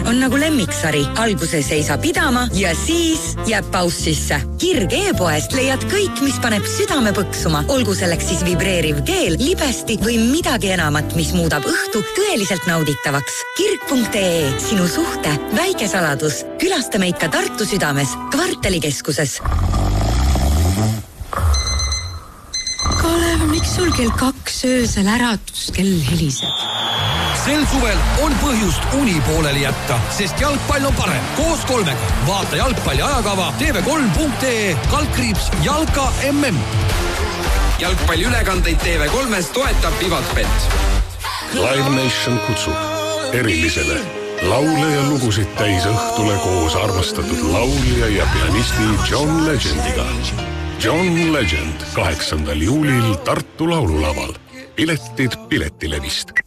on nagu lemmiksari. Alguses ei saa pidama ja siis jääb paus sisse. Kirg e-poest leiad kõik, mis paneb südame põksuma. Olgu selleks siis vibreeriv keel, libesti või midagi enamat, mis muudab õhtu tõeliselt nauditavaks. Kirg.ee, sinu suhte väike saladus. Külasta meid ka Tartu südames, Kvartalikeskuses. Kalev, miks sul kell 2 öösel äratuskell heliseb? Sel suvel on põhjust uni pooleli jätta, sest jalgpall on parem. Koos 3-ga. Vaata jalgpalli ajakava tv3.ee /Jalka MM. Jalgpalli ülekandeid TV3-s toetab Vivatbet. Live Nation kutsub erilisele laule ja lugusid täis õhtule koos armastatud laulja ja pianisti John Legendiga. John Legend 8. juulil Tartu laululaval. Piletid Piletilevist.